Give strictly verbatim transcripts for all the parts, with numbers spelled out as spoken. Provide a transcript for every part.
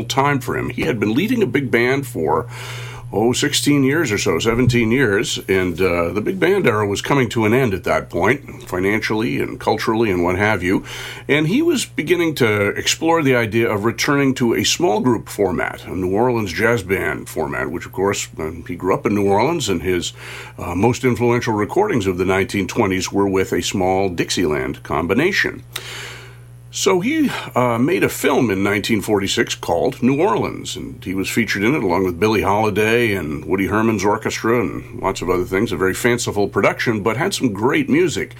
time for him. He had been leading a big band for oh, sixteen years or so, seventeen years, and uh, the big band era was coming to an end at that point, financially and culturally and what have you, and he was beginning to explore the idea of returning to a small group format, a New Orleans jazz band format, which, of course, uh, he grew up in New Orleans, and his uh, most influential recordings of the nineteen twenties were with a small Dixieland combination. So he uh, made a film in nineteen forty-six called New Orleans, and he was featured in it along with Billie Holiday and Woody Herman's orchestra and lots of other things. A very fanciful production, but had some great music.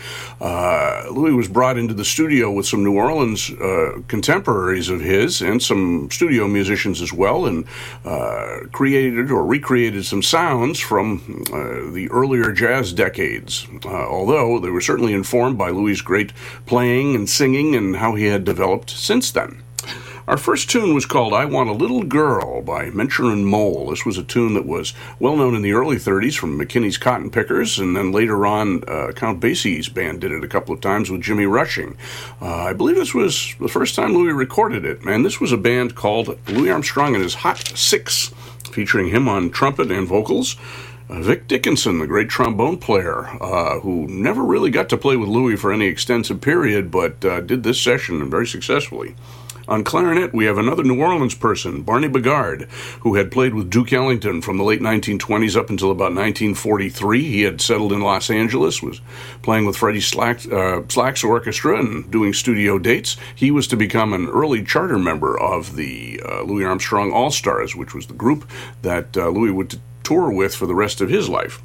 Uh, Louis was brought into the studio with some New Orleans uh, contemporaries of his and some studio musicians as well, and uh, created or recreated some sounds from uh, the earlier jazz decades, uh, although they were certainly informed by Louis' great playing and singing and how he he had developed since then. Our first tune was called I Want a Little Girl by Mencher and Mole. This was a tune that was well known in the early thirties from McKinney's Cotton Pickers, and then later on uh, Count Basie's band did it a couple of times with Jimmy Rushing. Uh, I believe this was the first time Louis recorded it, and this was a band called Louis Armstrong and his Hot Six, featuring him on trumpet and vocals. Uh, Vic Dickinson, the great trombone player, uh, who never really got to play with Louis for any extensive period, but uh, did this session very successfully. On clarinet, we have another New Orleans person, Barney Bigard, who had played with Duke Ellington from the late nineteen twenties up until about nineteen forty-three. He had settled in Los Angeles, was playing with Freddie Slack, uh, Slack's orchestra and doing studio dates. He was to become an early charter member of the uh, Louis Armstrong All-Stars, which was the group that uh, Louis would t- tour with for the rest of his life.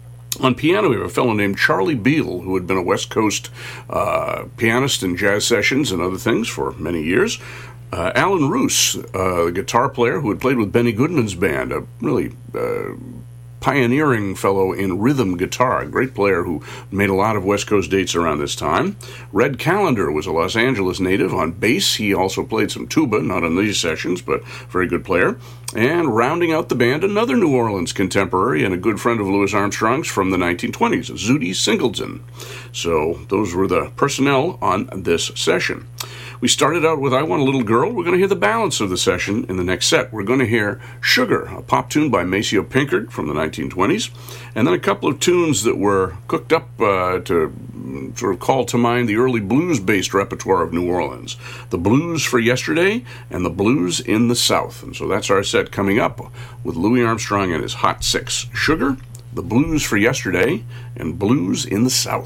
On piano, we have a fellow named Charlie Beal, who had been a West Coast uh, pianist in jazz sessions and other things for many years. Uh, Alan Roos, uh, the guitar player who had played with Benny Goodman's band, a really uh, pioneering fellow in rhythm guitar, a great player who made a lot of West Coast dates around this time. Red Callender was a Los Angeles native on bass. He also played some tuba, not on these sessions, but very good player. And rounding out the band, another New Orleans contemporary and a good friend of Louis Armstrong's from the nineteen twenties, Zutty Singleton. So those were the personnel on this session. We started out with I Want a Little Girl. We're going to hear the balance of the session in the next set. We're going to hear Sugar, a pop tune by Maceo Pinkard from the nineteen twenties, and then a couple of tunes that were cooked up uh, to sort of call to mind the early blues-based repertoire of New Orleans. The Blues for Yesterday and the Blues in the South. And so that's our set coming up with Louis Armstrong and his Hot Six. Sugar, the Blues for Yesterday, and Blues in the South.